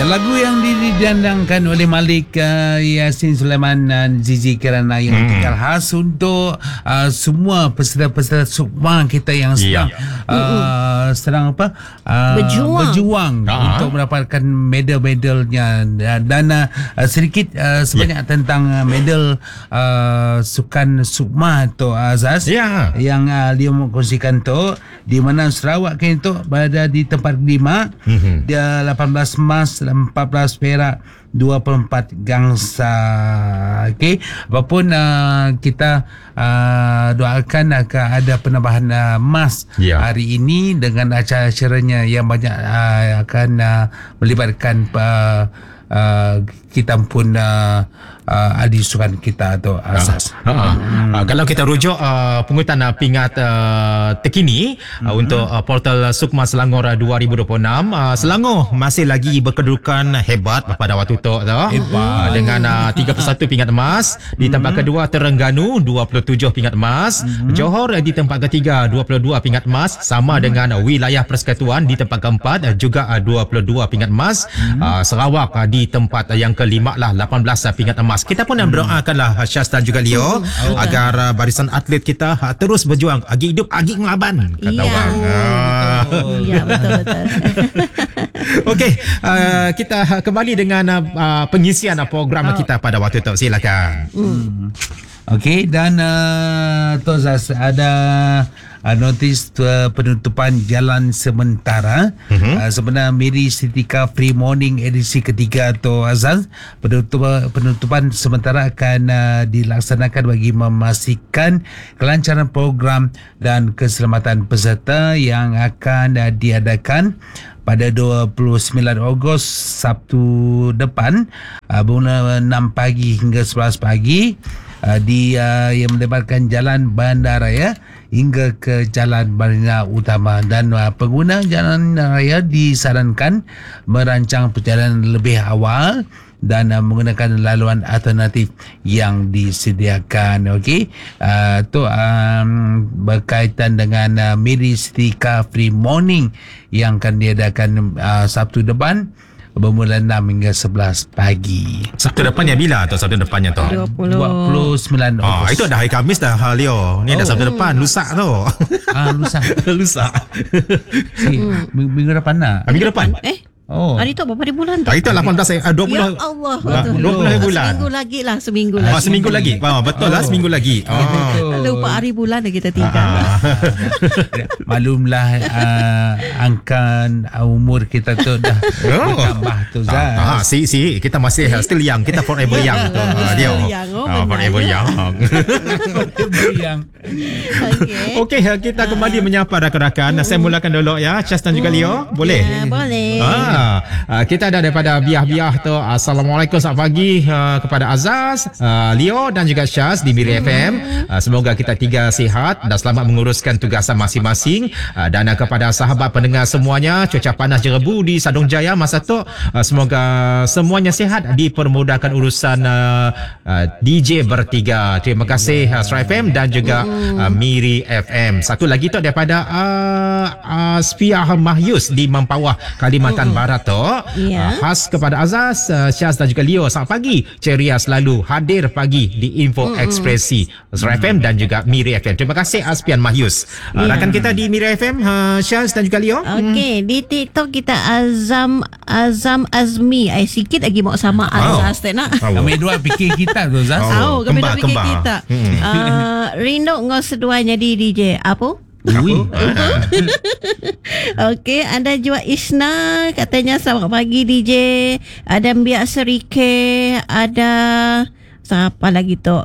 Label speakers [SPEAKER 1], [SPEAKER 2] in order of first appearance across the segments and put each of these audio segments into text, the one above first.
[SPEAKER 1] Lagu yang didandangkan oleh Malik Yasin Sulaiman dan Zizi Kirana yang tinggal khas untuk semua peserta-peserta sukma kita yang sedang berjuang untuk mendapatkan medal-medalnya dan sedikit sebanyak tentang medal sukan sukma tu Azaz yang dia mengkongsikan tu, di mana Sarawak kini tu berada di tempat 5, dia 18 emas, 14 perak, 24 gangsa. Okey, apapun kita doakan akan ada penambahan emas hari ini dengan acara-acaranya yang banyak akan melibatkan kita pun adi sukan kita tu Asas.
[SPEAKER 2] Kalau kita rujuk pungutan pingat terkini untuk portal Sukma Selangor 2026, Selangor masih lagi berkedudukan hebat pada waktu itu dengan 31 pingat emas. Di tempat kedua Terengganu 27 pingat emas, Johor di tempat ketiga 22 pingat emas, sama dengan wilayah Persekutuan di tempat keempat juga 22 pingat emas. Sarawak di tempat yang kelima lah 18 pingat emas. Kita pun mendoakanlah Syaz dan juga Leo agar barisan atlet kita terus berjuang, agi hidup agi ngelaban kata orang.
[SPEAKER 1] Ya, betul.
[SPEAKER 2] Okey, kita kembali dengan pengisian program kita pada waktu itu. Silakan.
[SPEAKER 1] Okey, dan Tozas ada notis penutupan jalan sementara. Sebenarnya Miri Sitika Free Morning edisi ketiga tu Azal, penutupan sementara akan dilaksanakan bagi memastikan kelancaran program dan keselamatan peserta yang akan diadakan pada 29 Ogos Sabtu depan, bermula 6 pagi hingga 11 pagi yang melibatkan jalan bandaraya hingga ke jalan Marina Utama, dan pengguna jalan raya disarankan merancang perjalanan lebih awal dan menggunakan laluan alternatif yang disediakan. Okey, tu berkaitan dengan Miri Sitika Free Morning yang akan diadakan Sabtu depan bermula 6 hingga 11 pagi.
[SPEAKER 2] Sabtu depannya bila tu? Sabtu depannya tu
[SPEAKER 1] 29 Ogos.
[SPEAKER 2] Itu dah hari Khamis dah Leo. Ni dah Sabtu depan, lusa tu. Lusa.
[SPEAKER 1] Minggu depan nak.
[SPEAKER 2] Minggu depan.
[SPEAKER 3] Hari tu berapa hari bulan tu?
[SPEAKER 2] Hari tu 18 20.
[SPEAKER 3] Ya Allah,
[SPEAKER 2] 20 bulan.
[SPEAKER 3] Seminggu lagi.
[SPEAKER 2] Seminggu lagi. Betul lah, seminggu lagi.
[SPEAKER 3] Lupa hari bulan dah kita tinggal.
[SPEAKER 1] Maklumlah angka umur kita tu dah bertambah tu Zaz.
[SPEAKER 2] Kita masih still young. Kita forever young tu. Dia. Forever young. Okey, kita kembali menyapa rakan-rakan. Saya mulakan dulu ya, Syaz dan juga Leo. Boleh?
[SPEAKER 3] Ya, boleh.
[SPEAKER 2] Kita ada daripada Biah-Biah tu. Assalamualaikum, selamat pagi kepada Azaz, Leo dan juga Syaz di Miri FM. Semoga kita tiga sihat dan selamat menguruskan tugasan masing-masing. Dan kepada sahabat pendengar semuanya, cuaca panas jerebu di Sadong Jaya masa tu, semoga semuanya sihat, dipermudahkan urusan DJ bertiga. Terima kasih Astro FM dan juga Miri FM. Satu lagi tu daripada Spiah Mahyus di Mempawah, Kalimantan Barat tu. Khas kepada Azaz, Syaz dan juga Leo. Selamat pagi, ceria selalu, hadir pagi di Info Ekspresi Astro FM dan juga Miri FM. Terima kasih Aspian Mahyus. Rakan kita di Miri FM, Syaz dan juga Leo.
[SPEAKER 3] Okey, di TikTok kita Azam Azmi. Sikit lagi mau sama Azaz tak nak.
[SPEAKER 1] Kami dua fikir kita tu Zaz.
[SPEAKER 3] Kami dua fikir kita. Rindu ngos seduanya di DJ. Apa? Okey, ada juga Isna katanya selamat pagi DJ. Ada Mbak Serike, ada siapa lagi tu?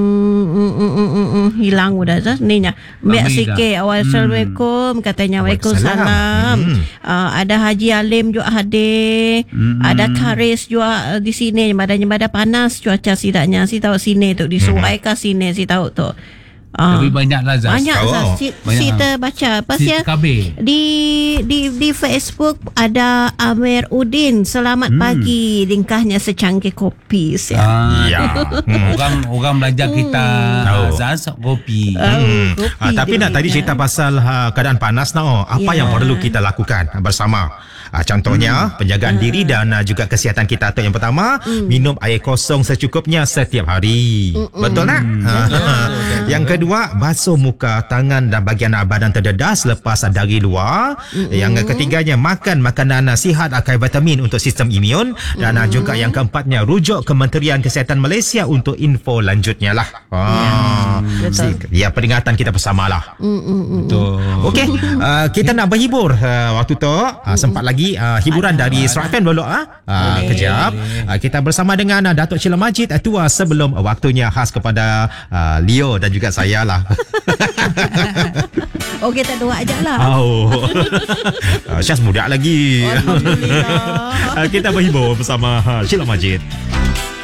[SPEAKER 3] Hilang udah Zaz ni nya. Mbak Serike, assalamualaikum katanya. Waalaikumsalam. Ada Haji Alim juga hadir. Ada Karis juga di sini. Badannya panas cuaca sidaknya. Si tahu sini tu disuai ke sini si tahu tu.
[SPEAKER 1] Lebih banyak lah Zaz.
[SPEAKER 3] Banyak
[SPEAKER 2] Oh,
[SPEAKER 3] Zaz.
[SPEAKER 1] banyak.
[SPEAKER 3] Kita baca. Pasal
[SPEAKER 1] Kabir.
[SPEAKER 3] di Facebook ada Amir Udin. Selamat pagi. Ringkahnya secanggih kopi.
[SPEAKER 2] Ya.
[SPEAKER 1] Orang belajar kita Zaz kopi.
[SPEAKER 3] Kopi
[SPEAKER 2] Tapi nak tadi cerita pasal keadaan panas apa yang perlu kita lakukan bersama? Contohnya penjagaan diri dan juga kesihatan kita tu yang pertama, minum air kosong secukupnya setiap hari. Betul tak? Yang kedua, basuh muka, tangan dan bahagian badan terdedah selepas dari luar. Yang ketiganya, makan makanan sihat kaya vitamin untuk sistem imun. Dan juga yang keempatnya, rujuk Kementerian Kesihatan Malaysia untuk info lanjutnya lah.
[SPEAKER 3] Betul.
[SPEAKER 2] Ya, peringatan kita bersamalah.
[SPEAKER 1] Betul.
[SPEAKER 2] Okey, kita nak berhibur waktu tu. Sempat lagi hiburan dari Serapan dulu. Kejap. Kita bersama dengan Datuk Sheila Majid, tua sebelum waktunya, khas kepada Leo dan juga saya lah.
[SPEAKER 3] Oh, kita dua aja lah.
[SPEAKER 2] Syaz muda lagi.
[SPEAKER 3] Alhamdulillah.
[SPEAKER 2] Kita berhibur bersama Sheila Majid.